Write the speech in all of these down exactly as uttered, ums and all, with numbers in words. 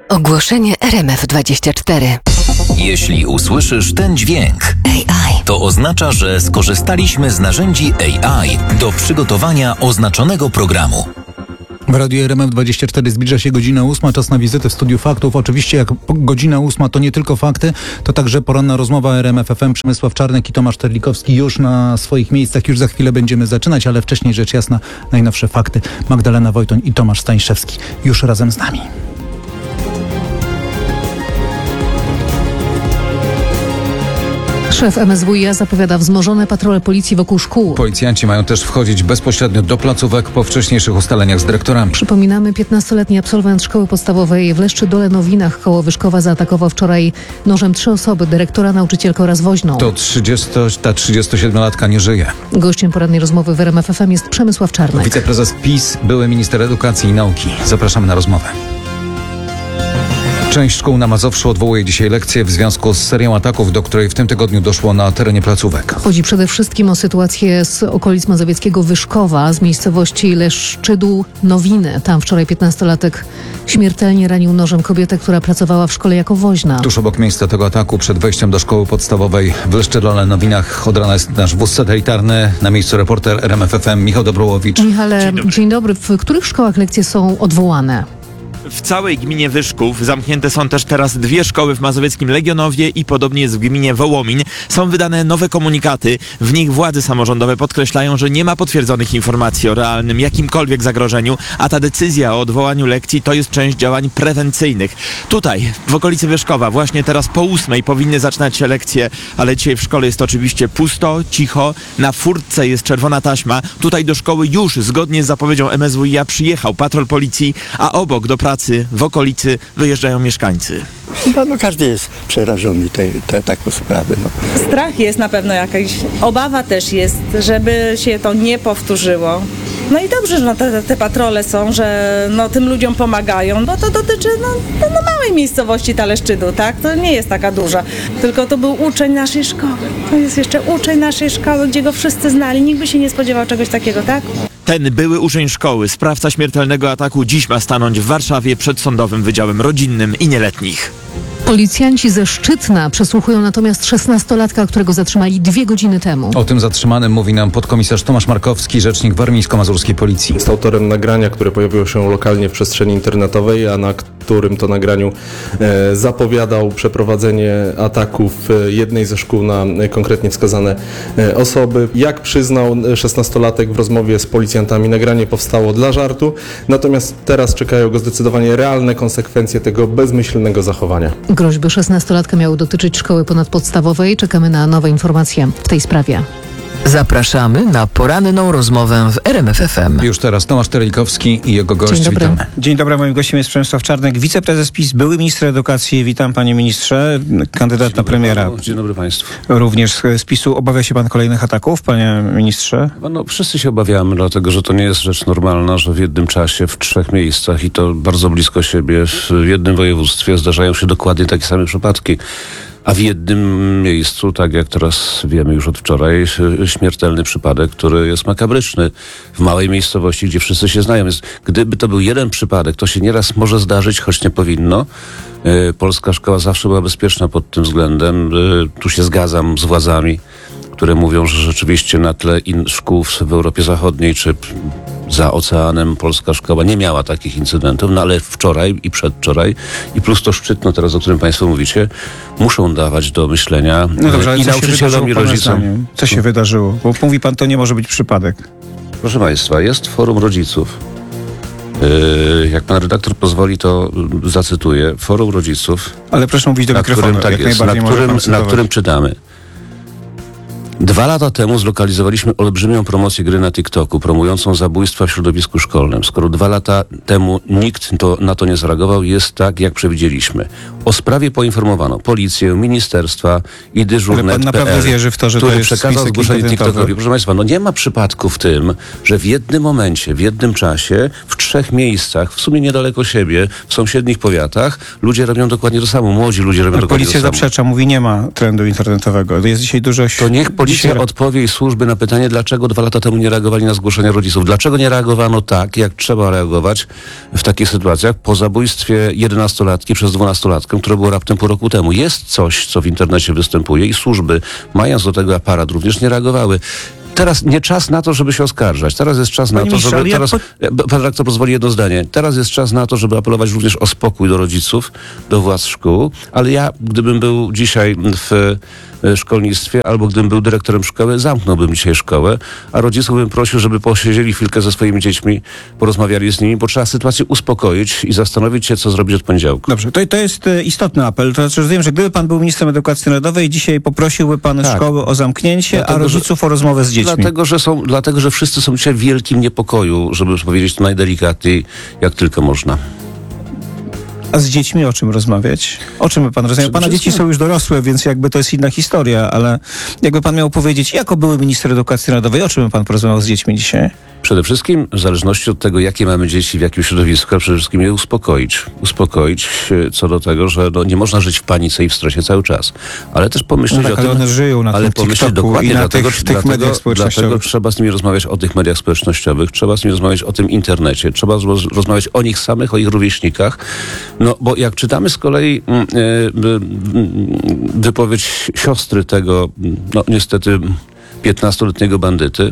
Ogłoszenie R M F dwadzieścia cztery. Jeśli usłyszysz ten dźwięk, A I, to oznacza, że skorzystaliśmy z narzędzi A I do przygotowania oznaczonego programu. W Radiu R M F dwadzieścia cztery zbliża się godzina ósma, czas na wizytę w Studiu Faktów. Oczywiście jak godzina ósma to nie tylko fakty, to także poranna rozmowa R M F F M. Przemysław Czarnek i Tomasz Terlikowski już na swoich miejscach. Już za chwilę będziemy zaczynać, ale wcześniej rzecz jasna, najnowsze fakty. Magdalena Wojtoń i Tomasz Stańszewski już razem z nami. Szef M S W i A zapowiada wzmożone patrole policji wokół szkół. Policjanci mają też wchodzić bezpośrednio do placówek po wcześniejszych ustaleniach z dyrektorami. Przypominamy, piętnastoletni absolwent szkoły podstawowej w Leszczy-Dole-Nowinach koło Wyszkowa zaatakował wczoraj nożem trzy osoby, dyrektora, nauczycielkę oraz woźną. To trzydziesto, ta trzydziestosiedmiolatka nie żyje. Gościem porannej rozmowy w R M F F M jest Przemysław Czarnek. Wiceprezes PiS, były minister edukacji i nauki. Zapraszamy na rozmowę. Część szkół na Mazowszu odwołuje dzisiaj lekcje w związku z serią ataków, do której w tym tygodniu doszło na terenie placówek. Chodzi przede wszystkim o sytuację z okolic mazowieckiego Wyszkowa, z miejscowości Leszczydół-Nowiny. Tam wczoraj piętnastolatek śmiertelnie ranił nożem kobietę, która pracowała w szkole jako woźna. Tuż obok miejsca tego ataku, przed wejściem do szkoły podstawowej w Leszczydole-Nowinach od rana jest nasz wóz satelitarny. Na miejscu reporter R M F F M Michał Dobrołowicz. Michale, dzień dobry. dzień dobry. W których szkołach lekcje są odwołane? W całej gminie Wyszków zamknięte są też teraz dwie szkoły w mazowieckim Legionowie i podobnie jest w gminie Wołomin. Są wydane nowe komunikaty. W nich władze samorządowe podkreślają, że nie ma potwierdzonych informacji o realnym jakimkolwiek zagrożeniu, a ta decyzja o odwołaniu lekcji to jest część działań prewencyjnych. Tutaj, w okolicy Wyszkowa, właśnie teraz po ósmej powinny zaczynać się lekcje, ale dzisiaj w szkole jest oczywiście pusto, cicho. Na furtce jest czerwona taśma. Tutaj do szkoły już, zgodnie z zapowiedzią M S W i A, przyjechał patrol policji, a obok do pracy w okolicy wyjeżdżają mieszkańcy. No, no każdy jest przerażony tej, tej, taką sprawą. No. Strach jest na pewno jakaś, obawa też jest, żeby się to nie powtórzyło. No i dobrze, że no, te, te patrole są, że no, tym ludziom pomagają, bo to dotyczy no, no, no małej miejscowości Taleszczydu, tak? To nie jest taka duża. Tylko to był uczeń naszej szkoły. To jest jeszcze uczeń naszej szkoły, gdzie go wszyscy znali. Nikt by się nie spodziewał czegoś takiego, tak? Ten były uczeń szkoły, sprawca śmiertelnego ataku, dziś ma stanąć w Warszawie przed Sądowym Wydziałem Rodzinnym i Nieletnich. Policjanci ze Szczytna przesłuchują natomiast szesnastolatka, którego zatrzymali dwie godziny temu. O tym zatrzymanym mówi nam podkomisarz Tomasz Markowski, rzecznik warmińsko-mazurskiej policji. Jest autorem nagrania, które pojawiło się lokalnie w przestrzeni internetowej, a na którym to nagraniu e, zapowiadał przeprowadzenie ataku w jednej ze szkół na e, konkretnie wskazane e, osoby. Jak przyznał szesnastolatek w rozmowie z policjantami, nagranie powstało dla żartu, natomiast teraz czekają go zdecydowanie realne konsekwencje tego bezmyślnego zachowania. Groźby szesnastolatka miały dotyczyć szkoły ponadpodstawowej. Czekamy na nowe informacje w tej sprawie. Zapraszamy na poranną rozmowę w R M F F M. Już teraz Tomasz Terlikowski i jego gość. Dzień dobry. Witamy. Dzień dobry, moim gościem jest Przemysław Czarnek, wiceprezes PiS, były minister edukacji. Witam, panie ministrze, kandydat na premiera. Dzień dobry państwu. Również z PiSu. Obawia się pan kolejnych ataków, panie ministrze? No, wszyscy się obawiamy, dlatego że to nie jest rzecz normalna, że w jednym czasie, w trzech miejscach i to bardzo blisko siebie, w jednym województwie zdarzają się dokładnie takie same przypadki. A w jednym miejscu, tak jak teraz wiemy już od wczoraj, śmiertelny przypadek, który jest makabryczny. W małej miejscowości, gdzie wszyscy się znają. Więc gdyby to był jeden przypadek, to się nieraz może zdarzyć, choć nie powinno. Polska szkoła zawsze była bezpieczna pod tym względem. Tu się zgadzam z władzami, które mówią, że rzeczywiście na tle in szkół w Europie Zachodniej czy za oceanem polska szkoła nie miała takich incydentów, no ale wczoraj i przedwczoraj i plus to Szczytno teraz, o którym państwo mówicie, muszą dawać do myślenia no dobrze, ale i co nauczycielom i rodzicom. Co się wydarzyło? Bo mówi pan, to nie może być przypadek. Proszę państwa, jest forum rodziców. Yy, jak pan redaktor pozwoli, to zacytuję. Forum rodziców. Ale proszę mówić do na mikrofonu, którym, tak jak jest, najbardziej na może którym, pan na którym czytamy. Dwa lata temu zlokalizowaliśmy olbrzymią promocję gry na TikToku, promującą zabójstwa w środowisku szkolnym. Skoro dwa lata temu nikt to, na to nie zareagował, jest tak, jak przewidzieliśmy. O sprawie poinformowano policję, ministerstwa i dyżurnet Ale pan naprawdę wierzy w to, że to jest przekazał zgłoszenie TikTokowi. Proszę państwa, no nie ma przypadku w tym, że w jednym momencie, w jednym czasie, w trzech miejscach, w sumie niedaleko siebie, w sąsiednich powiatach, ludzie robią dokładnie to samo. Młodzi ludzie robią Ale dokładnie to policja samo. zaprzecza, mówi, nie ma trendu internetowego. Jest dzisiaj dużo... To niech policja dzisiaj... Policja odpowie i służby na pytanie, dlaczego dwa lata temu nie reagowali na zgłoszenia rodziców. Dlaczego nie reagowano tak, jak trzeba reagować w takich sytuacjach po zabójstwie jedenastolatki przez dwunastolatkę, które było raptem pół roku temu. Jest coś, co w internecie występuje i służby, mając do tego aparat, również nie reagowały. Teraz nie czas na to, żeby się oskarżać. Teraz jest czas na Panie to, ministrze, żeby... ale Teraz, jak pan redaktor pozwoli jedno zdanie. Teraz jest czas na to, żeby apelować również o spokój do rodziców, do władz szkół. Ale ja, gdybym był dzisiaj w szkolnictwie, albo gdybym był dyrektorem szkoły, zamknąłbym dzisiaj szkołę, a rodziców bym prosił, żeby posiedzieli chwilkę ze swoimi dziećmi, porozmawiali z nimi, bo trzeba sytuację uspokoić i zastanowić się, co zrobić od poniedziałku. Dobrze, to, to jest e, istotny apel. To znaczy, rozumiem, że gdyby pan był ministrem edukacji narodowej, dzisiaj poprosiłby pan Tak. szkoły o zamknięcie, Dlatego, a rodziców o rozmowę z dziećmi. Dlatego że, są, dlatego, że wszyscy są dzisiaj w wielkim niepokoju, żeby powiedzieć to najdelikatniej, jak tylko można. A z dziećmi o czym rozmawiać? O czym by pan rozmawiał? Pana dzieci są już dorosłe, więc jakby to jest inna historia, ale jakby pan miał powiedzieć, jako były minister edukacji narodowej, o czym by pan porozmawiał z dziećmi dzisiaj? Przede wszystkim, w zależności od tego, jakie mamy dzieci, w jakim środowisku, a przede wszystkim je uspokoić. Uspokoić co do tego, że no, nie można żyć w panice i w stresie cały czas. Ale też pomyśleć No tak, o ale tym... one żyją na ale tym pomyśleć TikToku dokładnie i na dlatego, tych, tych dlatego, mediach społecznościowych. Dlatego trzeba z nimi rozmawiać o tych mediach społecznościowych, trzeba z nimi rozmawiać o tym internecie, trzeba roz, rozmawiać o nich samych, o ich rówieśnikach. No, bo jak czytamy z kolei y, y, wypowiedź siostry tego, no niestety piętnastoletniego bandyty,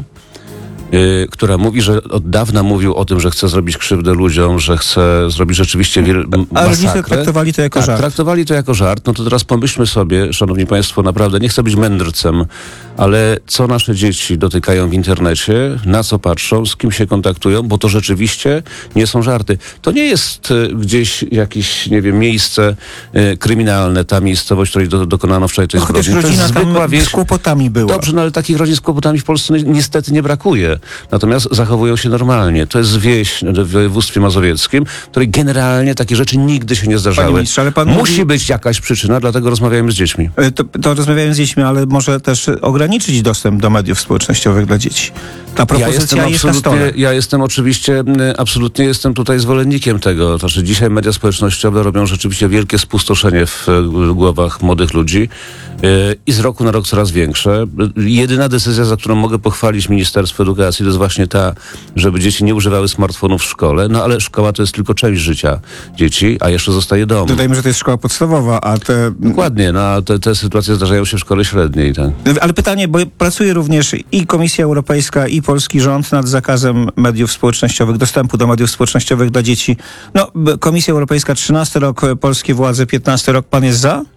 Yy, która mówi, że od dawna mówił o tym, że chce zrobić krzywdę ludziom, że chce zrobić rzeczywiście wiel- A rodzice traktowali to jako tak, żart. traktowali to jako żart. No to teraz pomyślmy sobie, szanowni państwo, naprawdę, nie chcę być mędrcem, ale co nasze dzieci dotykają w internecie, na co patrzą, z kim się kontaktują, bo to rzeczywiście nie są żarty. To nie jest y, gdzieś jakieś, nie wiem, miejsce y, kryminalne, ta miejscowość, w której do, dokonano wczoraj tej No, chociaż zbrodni. To jest rodzina zwykła tam wieś. z kłopotami była. Dobrze, no ale takich rodzin z kłopotami w Polsce ni- niestety nie brakuje. Natomiast zachowują się normalnie. To jest wieś w województwie mazowieckim, w której generalnie takie rzeczy nigdy się nie zdarzały. Panie ministrze, ale pan Musi mówi... być jakaś przyczyna, dlatego rozmawiajmy z dziećmi. To, to rozmawiałem z dziećmi, ale może też ograniczyć dostęp do mediów społecznościowych dla dzieci. Ta Ja propozycja jestem, jest na stole. absolutnie, ja jestem oczywiście, y, absolutnie jestem tutaj zwolennikiem tego. Znaczy dzisiaj media społecznościowe robią rzeczywiście wielkie spustoszenie w, w głowach młodych ludzi y, i z roku na rok coraz większe. Y, jedyna decyzja, za którą mogę pochwalić Ministerstwo Edukacji, to jest właśnie ta, żeby dzieci nie używały smartfonów w szkole, no ale szkoła to jest tylko część życia dzieci, a jeszcze zostaje dom. Dodajmy, że to jest szkoła podstawowa, a te... Dokładnie, no a te, te sytuacje zdarzają się w szkole średniej. Tak. Ale pytanie, bo pracuje również i Komisja Europejska, i polski rząd nad zakazem mediów społecznościowych, dostępu do mediów społecznościowych dla dzieci. No, Komisja Europejska trzynasty rok, polskie władze piętnasty rok. Pan jest za?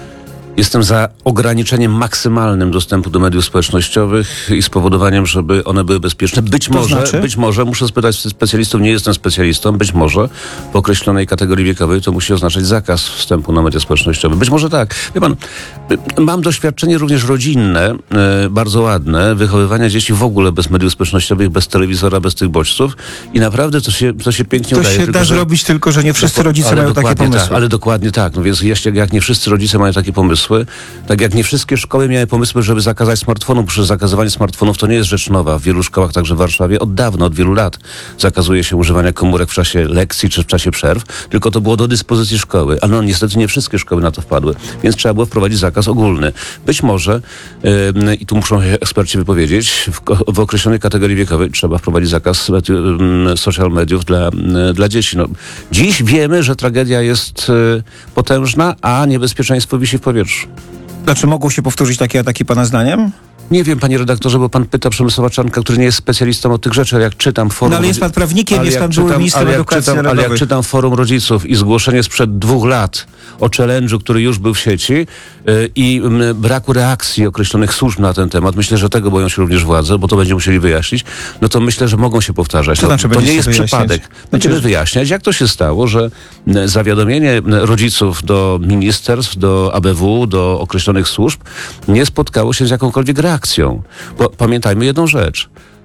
Jestem za ograniczeniem maksymalnym dostępu do mediów społecznościowych i spowodowaniem, żeby one były bezpieczne. Być To może, znaczy? być może, muszę spytać specjalistów, nie jestem specjalistą, być może w określonej kategorii wiekowej to musi oznaczać zakaz wstępu na media społecznościowe. Być może tak. Wie pan, mam doświadczenie również rodzinne, e, bardzo ładne, wychowywania dzieci w ogóle bez mediów społecznościowych, bez telewizora, bez tych bodźców i naprawdę to się, to się pięknie To udaje. się tylko da że- zrobić, tylko że nie wszyscy rodzice ale mają takie dokładnie pomysły. Tak, ale dokładnie tak. No więc jeśli, jak nie wszyscy rodzice mają takie pomysły, tak jak nie wszystkie szkoły miały pomysły, żeby zakazać smartfonów, bo przecież zakazywanie smartfonów to nie jest rzecz nowa. W wielu szkołach, także w Warszawie, od dawna, od wielu lat zakazuje się używania komórek w czasie lekcji czy w czasie przerw, tylko to było do dyspozycji szkoły. Ale no niestety nie wszystkie szkoły na to wpadły, więc trzeba było wprowadzić zakaz ogólny. Być może, yy, i tu muszą się eksperci wypowiedzieć, w, w określonej kategorii wiekowej trzeba wprowadzić zakaz yy, social mediów dla, yy, dla dzieci. No, dziś wiemy, że tragedia jest yy, potężna, a niebezpieczeństwo wisi w powietrzu. Znaczy mogą się powtórzyć takie ataki pana zdaniem? Nie wiem, panie redaktorze, bo pan pyta Przemysława Czarnka, który nie jest specjalistą od tych rzeczy, ale jak czytam forum... No ale jest pan prawnikiem, ale jest jak pan byłym czytam- ministrem ale jak edukacji czytam, Ale narodowej. jak czytam forum rodziców i zgłoszenie sprzed dwóch lat o challenge'u, który już był w sieci yy, i yy, braku reakcji określonych służb na ten temat, myślę, że tego boją się również władze, bo to będziemy musieli wyjaśnić, no to myślę, że mogą się powtarzać. To To, znaczy to będziecie nie jest wyjaśniać? przypadek. Będziemy Znaczy- wyjaśniać, jak to się stało, że yy, zawiadomienie yy, rodziców do ministerstw, do A B W, do określonych służb nie spotkało się z jakąkolwiek reakcją. Bo pamiętajmy jedną rzecz.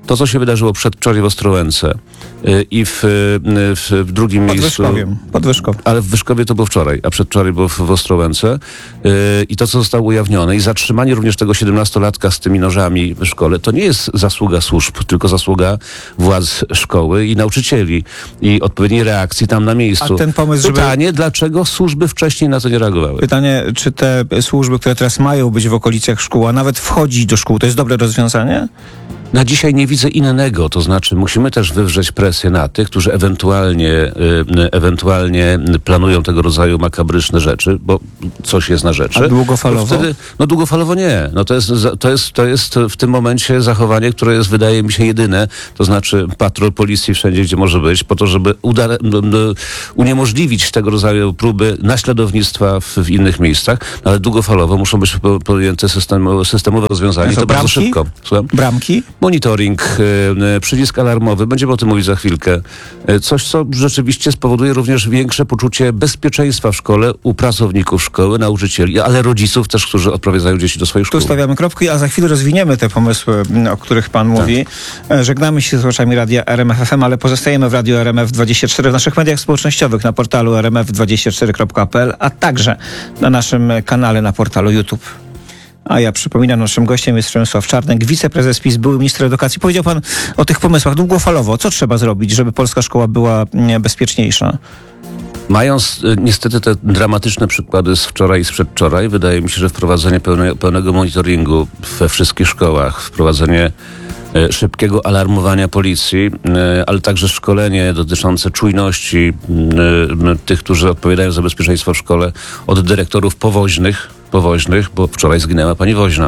To, co się wydarzyło przedwczoraj w Ostrołęce yy, i w, yy, w drugim Pod miejscu... Wyszkowiem. Pod Wyszkowiem. Ale w Wyszkowie to było wczoraj, a przedwczoraj było w, w Ostrołęce. Yy, I to, co zostało ujawnione i zatrzymanie również tego siedemnastolatka z tymi nożami w szkole, to nie jest zasługa służb, tylko zasługa władz szkoły i nauczycieli i odpowiedniej reakcji tam na miejscu. A ten pomysł, żeby... Pytanie, dlaczego służby wcześniej na to nie reagowały? Pytanie, czy te służby, które teraz mają być w okolicach szkół, a nawet wchodzić do szkół, to jest dobre rozwiązanie? Na dzisiaj nie widzę innego, to znaczy musimy też wywrzeć presję na tych, którzy ewentualnie, y, ewentualnie planują tego rodzaju makabryczne rzeczy, bo coś jest na rzeczy. A długofalowo? Wtedy, no długofalowo nie. No to jest, to, jest, to jest w tym momencie zachowanie, które jest, wydaje mi się, jedyne, to znaczy patrol policji wszędzie, gdzie może być, po to, żeby uda, uniemożliwić tego rodzaju próby naśladownictwa w, w innych miejscach, no, ale długofalowo muszą być podjęte system, systemowe rozwiązania. To To bardzo bramki? szybko. Słucham? Bramki? Monitoring, y, przycisk alarmowy, będziemy o tym mówić za chwilkę. Y, coś, co rzeczywiście spowoduje również większe poczucie bezpieczeństwa w szkole u pracowników szkoły, nauczycieli, ale rodziców też, którzy odprowadzają dzieci do swoich szkół. Tu stawiamy kropkę, a za chwilę rozwiniemy te pomysły, o których pan mówi. Tak. Żegnamy się z słuchaczami radia R M F F M, ale pozostajemy w radiu R M F dwadzieścia cztery, w naszych mediach społecznościowych, na portalu r m f dwadzieścia cztery kropka p l, a także na naszym kanale na portalu YouTube. A ja przypominam, naszym gościem jest Przemysław Czarnek, wiceprezes PiS, były minister edukacji. Powiedział pan o tych pomysłach długofalowo. Co trzeba zrobić, żeby polska szkoła była bezpieczniejsza? Mając y, niestety te dramatyczne przykłady z wczoraj i z przedwczoraj, wydaje mi się, że wprowadzenie pełne, pełnego monitoringu we wszystkich szkołach, wprowadzenie y, szybkiego alarmowania policji, y, ale także szkolenie dotyczące czujności y, y, tych, którzy odpowiadają za bezpieczeństwo w szkole, od dyrektorów powoźnych, powoźnych, bo wczoraj zginęła pani woźna.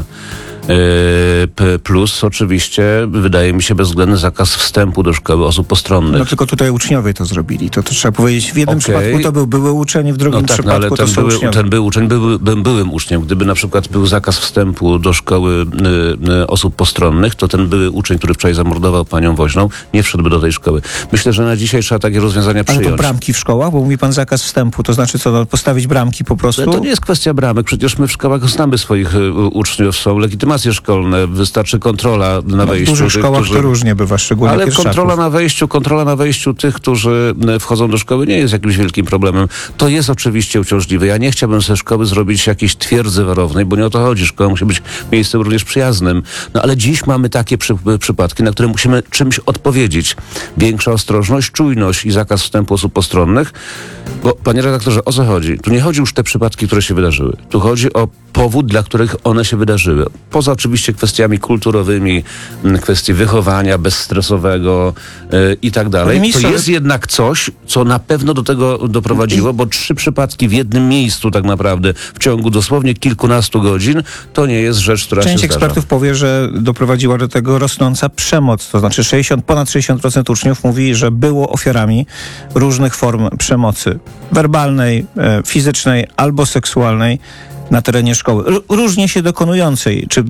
Yy, plus oczywiście, wydaje mi się, bezwzględny zakaz wstępu do szkoły osób postronnych. No tylko tutaj uczniowie to zrobili. To, to trzeba powiedzieć, w jednym okay. przypadku to był były uczeń, w drugim no tak, przypadku no, ale to ten są były, uczniowie. ten był uczeń, był, był byłym uczniem. Gdyby na przykład był zakaz wstępu do szkoły y, y, osób postronnych, to ten były uczeń, który wczoraj zamordował panią woźną, nie wszedłby do tej szkoły. Myślę, że na dzisiaj trzeba takie rozwiązania przyjąć. Ale to bramki w szkołach? Bo mówi pan zakaz wstępu, to znaczy co, no, postawić bramki po prostu? Ale to nie jest kwestia bramek. Przecież my w szkołach znamy swoich y, uczniów, są legitymacje szkolne, wystarczy kontrola na no, wejściu. W dużych tych, szkołach którzy... to różnie bywa, szczególnie Ale pierwszaków. kontrola na wejściu, kontrola na wejściu tych, którzy wchodzą do szkoły, nie jest jakimś wielkim problemem. To jest oczywiście uciążliwe. Ja nie chciałbym ze szkoły zrobić jakiejś twierdzy warownej, bo nie o to chodzi. Szkoła musi być miejscem również przyjaznym. No ale dziś mamy takie przy, przypadki, na które musimy czymś odpowiedzieć. Większa ostrożność, czujność i zakaz wstępu osób postronnych. Bo, panie redaktorze, o co chodzi? Tu nie chodzi już o te przypadki, które się wydarzyły. Tu chodzi o powód, dla których one się wydarzyły. Poza oczywiście kwestiami kulturowymi, kwestii wychowania bezstresowego yy, i tak dalej. To jest jednak coś, co na pewno do tego doprowadziło, bo trzy przypadki w jednym miejscu tak naprawdę w ciągu dosłownie kilkunastu godzin to nie jest rzecz, która Część się zdarza. ekspertów powie, że doprowadziła do tego rosnąca przemoc. To znaczy sześćdziesiąt, ponad sześćdziesiąt procent uczniów mówi, że było ofiarami różnych form przemocy. Werbalnej, e, fizycznej albo seksualnej na terenie szkoły. R- różnie się dokonującej, czy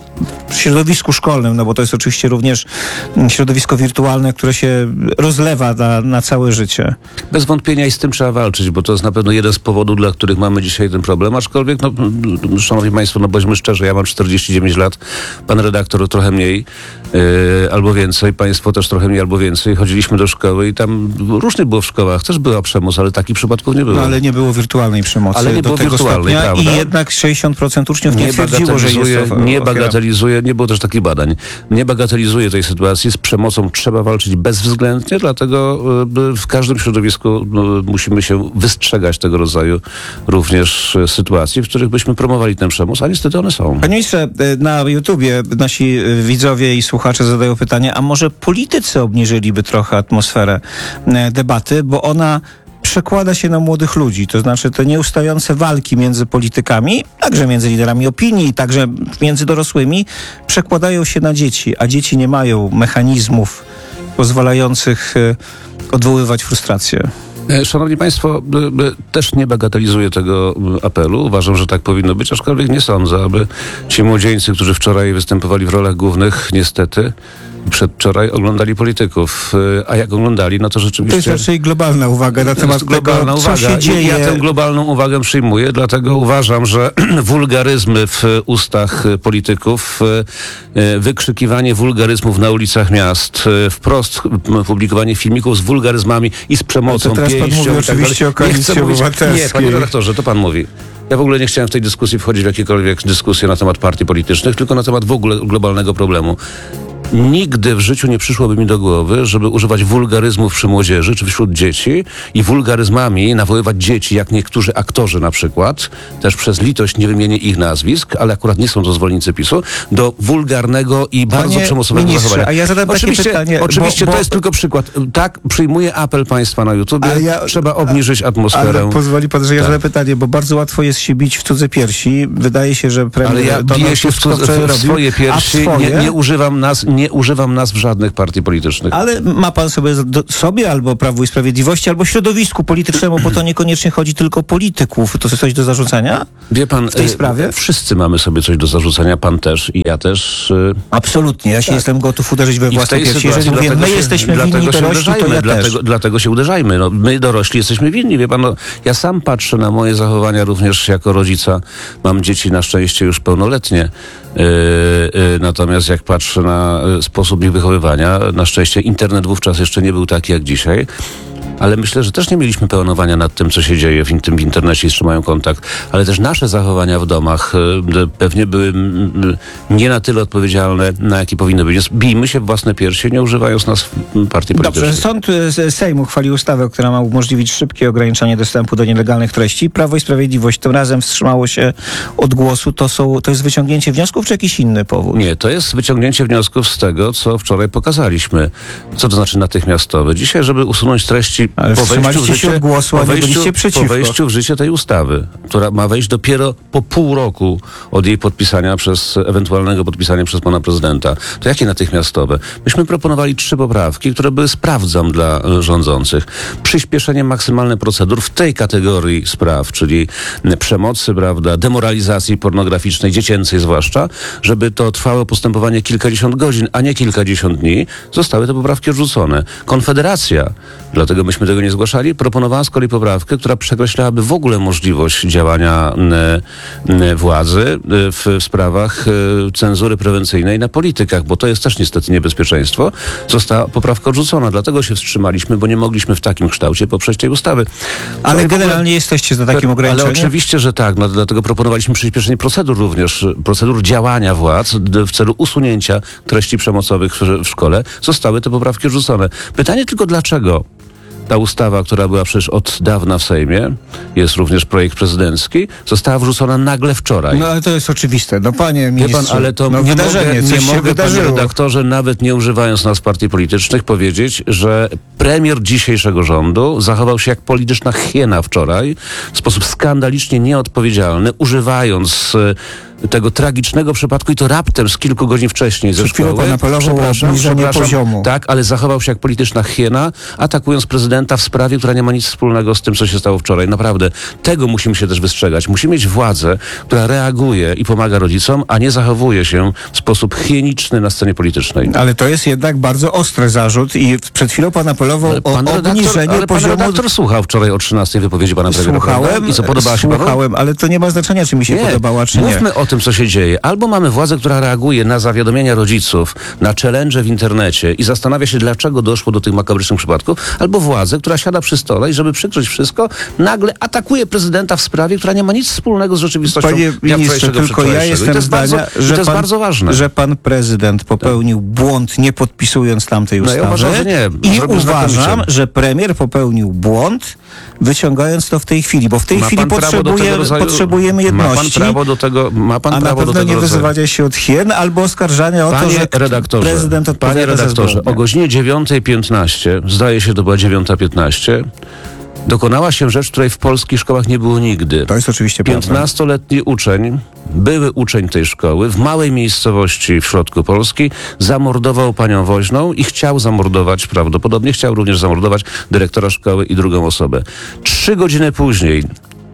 w środowisku szkolnym, no bo to jest oczywiście również środowisko wirtualne, które się rozlewa na, na całe życie. Bez wątpienia i z tym trzeba walczyć, bo to jest na pewno jeden z powodów, dla których mamy dzisiaj ten problem, aczkolwiek, no, szanowni państwo, no bądźmy szczerzy, ja mam czterdzieści dziewięć lat, pan redaktor trochę mniej, yy, albo więcej, państwo też trochę mniej albo więcej. Chodziliśmy do szkoły i tam różnie było w szkołach, też była przemoc, ale takich przypadków nie było. No ale nie było wirtualnej przemocy. Ale nie do było tego wirtualnej, stopnia prawda? I jednak sześćdziesiąt procent uczniów nie, nie twierdziło, że jest to Nie bagatelizuje, nie było też takich badań, nie bagatelizuje tej sytuacji. Z przemocą trzeba walczyć bezwzględnie, dlatego w każdym środowisku musimy się wystrzegać tego rodzaju również sytuacji, w których byśmy promowali tę przemoc, a niestety one są. Panie ministrze, na YouTubie nasi widzowie i słuchacze zadają pytanie, a może politycy obniżyliby trochę atmosferę debaty, bo ona przekłada się na młodych ludzi, to znaczy te nieustające walki między politykami, także między liderami opinii, także między dorosłymi, przekładają się na dzieci, a dzieci nie mają mechanizmów pozwalających odwoływać frustrację. Szanowni Państwo, też nie bagatelizuję tego apelu. Uważam, że tak powinno być, aczkolwiek nie sądzę, aby ci młodzieńcy, którzy wczoraj występowali w rolach głównych, niestety, przedwczoraj oglądali polityków. A jak oglądali, no to rzeczywiście... To jest raczej globalna uwaga na temat globalna tego, co uwaga. się dzieje. Ja tę globalną uwagę przyjmuję, dlatego uważam, że wulgaryzmy w ustach polityków, wykrzykiwanie wulgaryzmów na ulicach miast, wprost publikowanie filmików z wulgaryzmami i z przemocą, to teraz pan pięścią mówi i tak oczywiście dalej. o Koalicji Nie chcę mówić- Obywatelskiej. Nie, panie redaktorze, to pan mówi. Ja w ogóle nie chciałem w tej dyskusji wchodzić w jakiekolwiek dyskusje na temat partii politycznych, tylko na temat w ogóle globalnego problemu. Nigdy w życiu nie przyszłoby mi do głowy, żeby używać wulgaryzmów przy młodzieży czy wśród dzieci i wulgaryzmami nawoływać dzieci, jak niektórzy aktorzy na przykład, też przez litość nie wymienię ich nazwisk, ale akurat nie są to zwolennicy PiSu, do wulgarnego i bardzo Panie przemocowego ministrze, zachowania. a ja zadam takie oczywiście, pytanie, Oczywiście bo- to bo- jest tylko przykład. Tak, przyjmuję apel państwa na YouTubie. Ale ja- Trzeba obniżyć atmosferę. Ale pozwoli pan, że ja Tak. zadam pytanie, bo bardzo łatwo jest się bić w cudze piersi. Wydaje się, że premier Ale ja Donald biję się w, Tusk to cudze- wczoraj w robił, swoje a piersi, swoje, nie, nie używam nas, nie używam nas w żadnych partii politycznych. Ale ma pan sobie, do, sobie albo Prawu i Sprawiedliwości, albo środowisku politycznemu, bo to niekoniecznie chodzi tylko o polityków. To jest coś do zarzucenia? Wie pan, w tej e, sprawie? Wszyscy mamy sobie coś do zarzucenia, pan też i ja też. e, Absolutnie. Ja się jestem gotów uderzyć we I w własne tej piersi. sytuacji Jeżeli mówię, dlatego my się- jesteśmy dlatego winni się dorośli, to uderzajmy, ja dlatego, też. dlatego się uderzajmy. No, my dorośli jesteśmy winni, wie pan, no, ja sam patrzę na moje zachowania również jako rodzica. Mam dzieci na szczęście już pełnoletnie. Yy, yy, natomiast jak patrzę na y, sposób ich wychowywania, na szczęście internet wówczas jeszcze nie był taki jak dzisiaj. Ale myślę, że też nie mieliśmy pełnowania nad tym, co się dzieje w, in- tym w internecie i trzymają kontakt. Ale też nasze zachowania w domach y, pewnie były mm, nie na tyle odpowiedzialne, na jakie powinny być. Więc bijmy się w własne piersi, nie używając nas w partii politycznej. Dobrze, sąd e, z- Sejm uchwalił ustawę, która ma umożliwić szybkie ograniczanie dostępu do nielegalnych treści. Prawo i Sprawiedliwość tym razem wstrzymało się od głosu. To, są, to jest wyciągnięcie wniosków, czy jakiś inny powód? Nie, to jest wyciągnięcie wniosków z tego, co wczoraj pokazaliśmy. Co to znaczy natychmiastowe? Dzisiaj, żeby usunąć treści Ale po wejściu w wstrzymaliście się życie, od głosu, a po nie wejściu, byliście po przeciwko. wejściu w życie tej ustawy, która ma wejść dopiero po pół roku od jej podpisania przez, ewentualnego podpisania przez pana prezydenta. To jakie natychmiastowe? Myśmy proponowali trzy poprawki, które były sprawdzam dla e, rządzących. Przyspieszenie maksymalne procedur w tej kategorii spraw, czyli m, przemocy, prawda, demoralizacji pornograficznej, dziecięcej zwłaszcza, żeby to trwało postępowanie kilkadziesiąt godzin, a nie kilkadziesiąt dni, zostały te poprawki odrzucone. Konfederacja, dlatego myśmy tego nie zgłaszali, proponowała z kolei poprawkę, która przekreślałaby w ogóle możliwość działania n, n, władzy y, w, w sprawach y, cenzury prewencyjnej na politykach, bo to jest też niestety niebezpieczeństwo. Została poprawka odrzucona, dlatego się wstrzymaliśmy, bo nie mogliśmy w takim kształcie poprzeć tej ustawy. Ale No i w ogóle- generalnie jesteście za takim ograniczeniem? Ale oczywiście, że tak. No, dlatego proponowaliśmy przyspieszenie procedur również, procedur działania władz d- w celu usunięcia treści przemocowych w, w szkole. Zostały te poprawki odrzucone. Pytanie tylko dlaczego ta ustawa, która była przecież od dawna w Sejmie, jest również projekt prezydencki, została wrzucona nagle wczoraj. No ale to jest oczywiste. No panie Wie ministrze, pan, ale to no, nie wydarzenie, mogę, coś nie się mogę panie wydarzyło. redaktorze, nawet nie używając nas partii politycznych, powiedzieć, że premier dzisiejszego rządu zachował się jak polityczna hiena wczoraj, w sposób skandalicznie nieodpowiedzialny, używając e, tego tragicznego przypadku i to raptem z kilku godzin wcześniej ze Przed chwilą szkoły. pan apelował o Przepraszam, obniżenie przepraszam. poziomu. Tak, ale zachował się jak polityczna hiena, atakując prezydenta w sprawie, która nie ma nic wspólnego z tym, co się stało wczoraj. Naprawdę, tego musimy się też wystrzegać. Musimy mieć władzę, która reaguje i pomaga rodzicom, a nie zachowuje się w sposób hieniczny na scenie politycznej. Ale to jest jednak bardzo ostry zarzut i przed chwilą pan apelował Ale o pan redaktor, obniżenie ale pan poziomu... redaktor słuchał wczoraj o trzynastej wypowiedzi pana premiera. Słuchałem, prawda? I co, podobała się panu? słuchałem, ale to nie ma znaczenia, czy mi się Nie, podobała, czy nie. mówmy o tym, co się dzieje. Albo mamy władzę, która reaguje na zawiadomienia rodziców, na challenge w internecie i zastanawia się, dlaczego doszło do tych makabrycznych przypadków, albo władzę, która siada przy stole i żeby przykryć wszystko, nagle atakuje prezydenta w sprawie, która nie ma nic wspólnego z rzeczywistością. Panie dnia ministrze, wczorajszego, tylko ja przedwczorajszego. I to jestem jest zdania, bardzo, że, to jest pan, bardzo ważne. że pan prezydent popełnił błąd, nie podpisując tamtej No ja ustawy. uważam, że nie. I Zrobił uważam, znakomicie. że premier popełnił błąd, wyciągając to w tej chwili, bo w tej Ma chwili pan prawo do potrzebuje, tego rodzaju- potrzebujemy Ma pan jedności. prawo do tego, ma pan a na prawo do pewno tego nie rodzaju. wyzywania się od hien albo oskarżania o to, Panie że redaktorze, prezydent panie odpowiada za redaktorze, zbrodnię. o godzinie dziewiątej piętnaście, zdaje się, to była dziewiąta piętnaście, dokonała się rzecz, której w polskich szkołach nie było nigdy. To jest oczywiście prawda. piętnastoletni uczeń, były uczeń tej szkoły, w małej miejscowości w środku Polski, zamordował panią woźną i chciał zamordować, prawdopodobnie chciał również zamordować dyrektora szkoły i drugą osobę. Trzy godziny później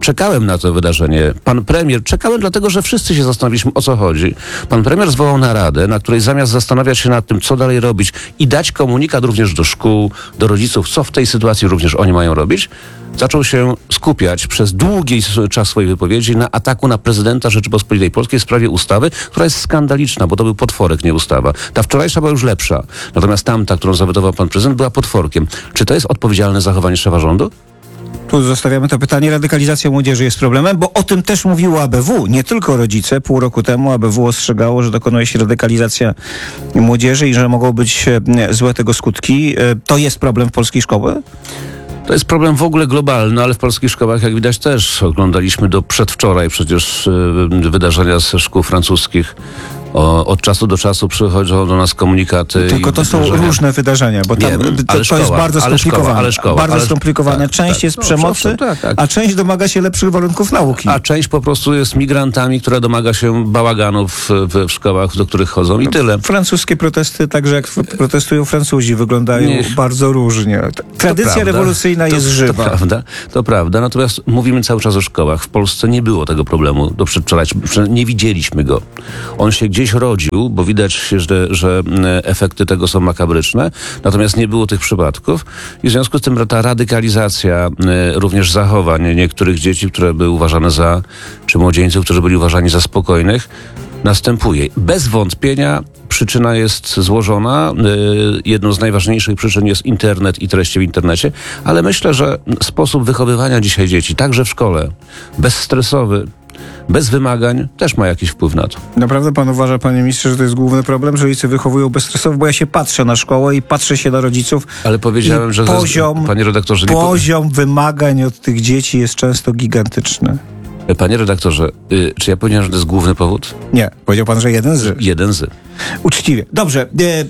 czekałem na to wydarzenie. Pan premier, czekałem dlatego, że wszyscy się zastanowiliśmy, o co chodzi. Pan premier zwołał naradę, na której zamiast zastanawiać się nad tym, co dalej robić i dać komunikat również do szkół, do rodziców, co w tej sytuacji również oni mają robić, zaczął się skupiać przez długi czas swojej wypowiedzi na ataku na prezydenta Rzeczypospolitej Polskiej w sprawie ustawy, która jest skandaliczna, bo to był potworek, nie ustawa. Ta wczorajsza była już lepsza. Natomiast tamta, którą zawetował pan prezydent, była potworkiem. Czy to jest odpowiedzialne zachowanie szefa rządu? Tu zostawiamy to pytanie. Radykalizacja młodzieży jest problemem, bo o tym też mówiło A B W, nie tylko rodzice. Pół roku temu A B W ostrzegało, że dokonuje się radykalizacja młodzieży i że mogą być złe tego skutki. To jest problem w polskiej szkoły? To jest problem w ogóle globalny, ale w polskich szkołach, jak widać, też oglądaliśmy do przedwczoraj przecież y, wydarzenia ze szkół francuskich. O, od czasu do czasu przychodzą do nas komunikaty. Tylko to są wydarzenia. różne wydarzenia, bo tam, Wiem, to, ale to szkoła, jest bardzo ale skomplikowane. szkoła, ale szkoła, bardzo ale, skomplikowane. tak, część tak, jest no, przemocy, tak, tak. a część domaga się lepszych warunków nauki. A część po prostu jest migrantami, która domaga się bałaganów w, w szkołach, do których chodzą i tyle. Francuskie protesty, także jak protestują Francuzi, wyglądają Nie. bardzo różnie. Tradycja prawda. rewolucyjna to, jest to żywa. Prawda, to prawda, natomiast mówimy cały czas o szkołach. W Polsce nie było tego problemu do przedwczoraj, nie widzieliśmy go. On się gdzieś rodził, bo widać, że, że efekty tego są makabryczne, natomiast nie było tych przypadków i w związku z tym ta radykalizacja również zachowań niektórych dzieci, które były uważane za, czy młodzieńców, którzy byli uważani za spokojnych, następuje. Bez wątpienia przyczyna jest złożona. Jedną z najważniejszych przyczyn jest internet i treści w internecie, ale myślę, że sposób wychowywania dzisiaj dzieci, także w szkole, bezstresowy, bez wymagań, też ma jakiś wpływ na to. Naprawdę pan uważa, panie ministrze, że to jest główny problem, że rodzice wychowują bezstresowo, bo ja się patrzę na szkołę i patrzę się na rodziców. Ale powiedziałem, że poziom, panie redaktorze, poziom nie... wymagań od tych dzieci jest często gigantyczny. Panie redaktorze, y, czy ja powiedziałem, że to jest główny powód? Nie, powiedział pan, że jeden z. Jeden z. Uczciwie. Dobrze. E,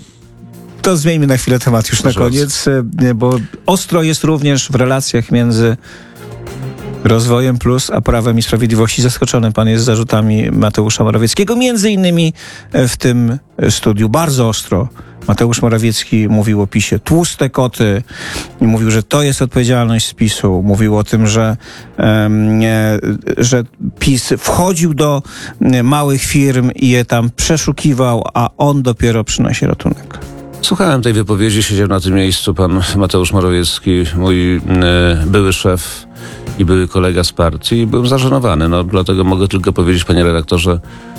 to zmieńmy na chwilę temat już Proszę na koniec, e, bo ostro jest również w relacjach między Rozwojem Plus a Prawem i Sprawiedliwości. Zaskoczony pan jest zarzutami Mateusza Morawieckiego, między innymi w tym studiu. Bardzo ostro Mateusz Morawiecki mówił o PiSie tłuste koty i mówił, że to jest odpowiedzialność z PiSu. Mówił o tym, że, um, nie, że PiS wchodził do małych firm i je tam przeszukiwał, a on dopiero przynosi ratunek. Słuchałem tej wypowiedzi, siedział na tym miejscu pan Mateusz Morawiecki, mój y, były szef i były kolega z partii i byłem zażenowany. No, dlatego mogę tylko powiedzieć, panie redaktorze,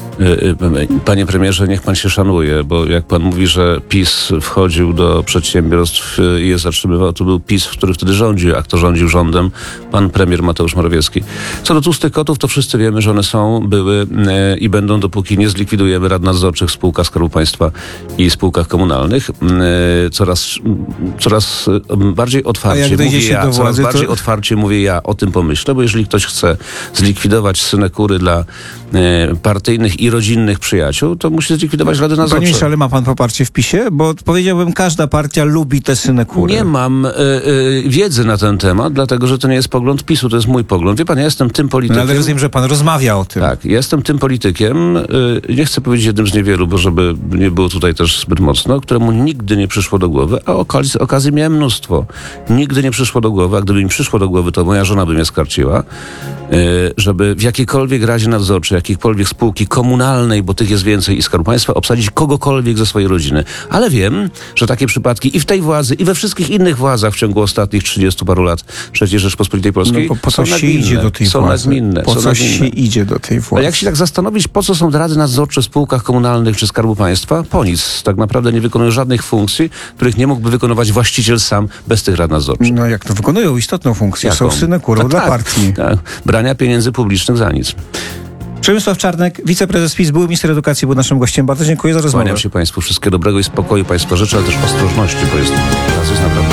panie premierze, niech pan się szanuje, bo jak pan mówi, że PiS wchodził do przedsiębiorstw i je zatrzymywał, to był PiS, który wtedy rządził, a kto rządził rządem? Pan premier Mateusz Morawiecki. Co do tłustych kotów, to wszyscy wiemy, że one są, były i będą, dopóki nie zlikwidujemy rad nadzorczych w spółkach Skarbu Państwa i spółkach komunalnych. Coraz, coraz bardziej otwarcie mówię ja, coraz władzy, bardziej to... otwarcie mówię ja o tym pomyślę, bo jeżeli ktoś chce zlikwidować synekury dla partyjnych i rodzinnych przyjaciół, to musi zlikwidować rady nadzorcze. Panie ministrze, ale ma pan poparcie w PiSie? Bo powiedziałbym, każda partia lubi te synekury. Nie mam y, y, wiedzy na ten temat, dlatego, że to nie jest pogląd PiSu, to jest mój pogląd. Wie pan, ja jestem tym politykiem... No, ale rozumiem, że pan rozmawia o tym. Tak, ja jestem tym politykiem, y, nie chcę powiedzieć jednym z niewielu, bo żeby nie było tutaj też zbyt mocno, któremu nigdy nie przyszło do głowy, a okazji, okazji miałem mnóstwo. Nigdy nie przyszło do głowy, a gdyby mi przyszło do głowy, to moja żona by mnie skarciła, y, żeby w jakiejkolwiek radzie nadzorczej, jakiejkolwiek spółki komunalnej, bo tych jest więcej i Skarbu Państwa, obsadzić kogokolwiek ze swojej rodziny. Ale wiem, że takie przypadki i w tej władzy, i we wszystkich innych władzach w ciągu ostatnich trzydziestu paru lat trzeciej Rzeczpospolitej Polskiej no, po, po są co się idzie do tej są władzy? nagminne. Po są co nagminne. się idzie do tej władzy? Ale jak się tak zastanowić, po co są rady nadzorcze w spółkach komunalnych czy Skarbu Państwa? Po nic. Tak naprawdę nie wykonują żadnych funkcji, których nie mógłby wykonywać właściciel sam bez tych rad nadzorczych. No jak to wykonują istotną funkcję. Jaką? Są synekurą tak, dla tak, partii. Tak. Brania pieniędzy publicznych za nic. Przemysław Czarnek, wiceprezes PiS, były minister edukacji, był naszym gościem. Bardzo dziękuję za rozmowę. Kłaniam się państwu. Wszystkiego dobrego i spokoju państwa życzę, ale też ostrożności, bo jest, jest naprawdę